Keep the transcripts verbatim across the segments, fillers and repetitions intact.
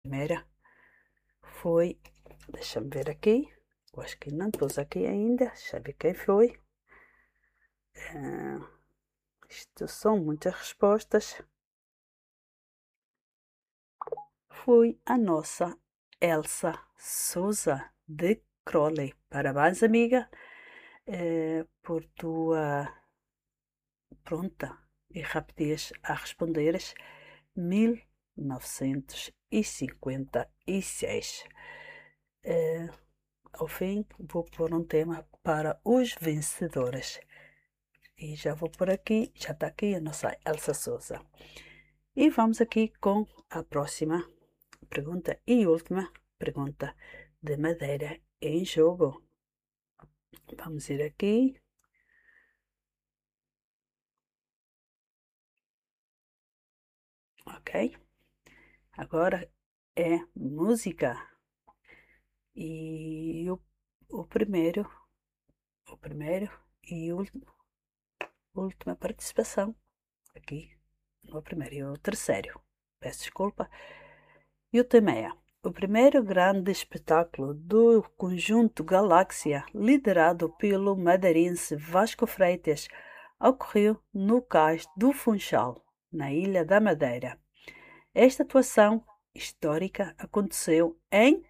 primeira foi, deixa-me ver aqui, eu acho que não pus aqui ainda, deixa eu ver quem foi. Uh, isto são muitas respostas. Foi a nossa Elsa Souza de Crowley. Parabéns, amiga, uh, por tua pronta e rapidez a responderes. mil novecentos e cinquenta e seis. Uh, ao fim, vou pôr um tema para os vencedores. E já vou por aqui, já está aqui a nossa Elsa Souza. E vamos aqui com a próxima pergunta e última pergunta de Madeira em jogo. Vamos ir aqui. Ok? Agora é música. E o, o primeiro, o primeiro e último, última participação aqui, o primeiro e o terceiro. Peço desculpa. E o tema é: o primeiro grande espetáculo do Conjunto Galáxia, liderado pelo madeirense Vasco Freitas, ocorreu no Cais do Funchal, na Ilha da Madeira. Esta atuação histórica aconteceu em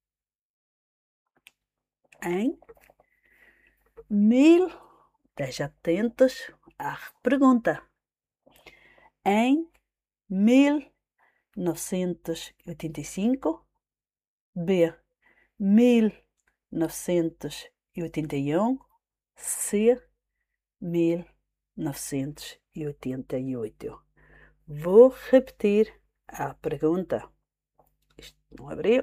em mil... Esteja atentos à pergunta. Em mil novecentos e oitenta e cinco, B. mil novecentos e oitenta e um, C. mil novecentos e oitenta e oito. Vou repetir a pergunta. Isto não abriu.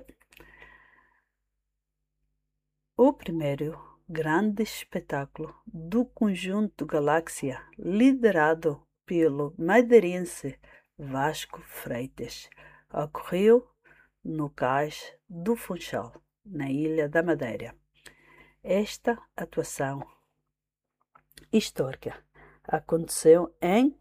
O primeiro grande espetáculo do Conjunto Galáxia, liderado pelo madeirense Vasco Freitas, ocorreu no Cais do Funchal, na Ilha da Madeira. Esta atuação histórica aconteceu em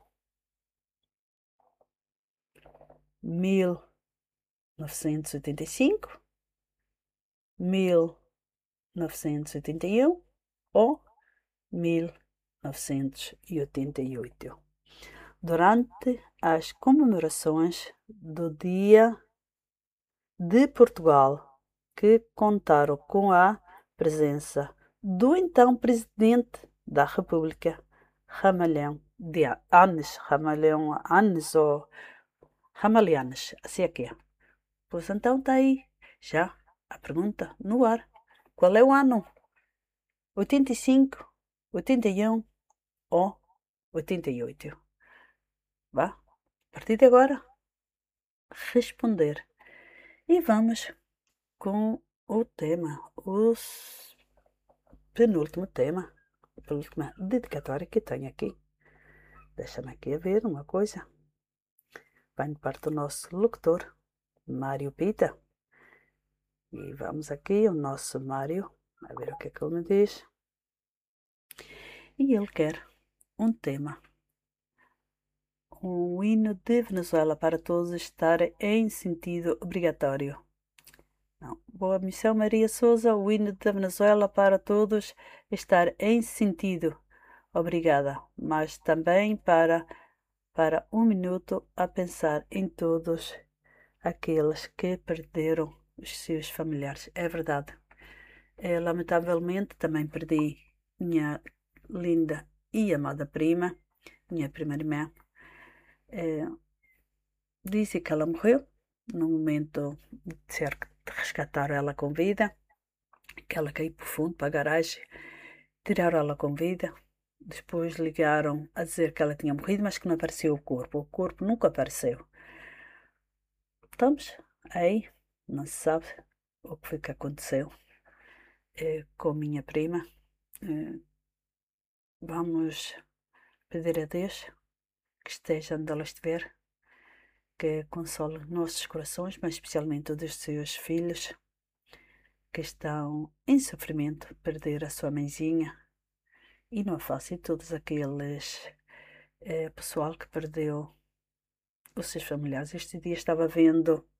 mil novecentos e oitenta e cinco, mil novecentos e oitenta e um ou mil novecentos e oitenta e oito. Durante as comemorações do Dia de Portugal, que contaram com a presença do então Presidente da República, Ramalhão de Anes, Ramalhão Anes ou Ramalhianes, assim é que é. Pois então está aí já a pergunta no ar. Qual é o ano? oitenta e cinco, oitenta e um ou oitenta e oito? Vá, a partir de agora, responder. E vamos com o tema, o penúltimo tema, a penúltima dedicatória que tenho aqui. Deixa-me aqui ver uma coisa. Venho parte do nosso locutor, Mário Pita. E vamos aqui ao nosso Mário, a ver o que é que ele me diz. E ele quer um tema, um hino de Venezuela para todos estar em sentido obrigatório. Não. Boa missão, Maria Souza, o hino da Venezuela para todos estar em sentido. Obrigada, mas também para, para um minuto a pensar em todos aqueles que perderam os seus familiares. É verdade. É, lamentavelmente também perdi minha linda e amada prima, minha primeira irmã. É, disse que ela morreu no momento de ser resgataram ela com vida, que ela caiu por fundo para a garagem, tiraram ela com vida, depois ligaram a dizer que ela tinha morrido, mas que não apareceu o corpo, o corpo nunca apareceu. Estamos aí, não se sabe o que foi que aconteceu é, com minha prima. É, vamos pedir a Deus que esteja onde ela estiver, que console nossos corações, mas especialmente o dos seus filhos, que estão em sofrimento, perder a sua mãezinha. E não é fácil, todos aqueles é, pessoal que perdeu os seus familiares. Este dia estava vendo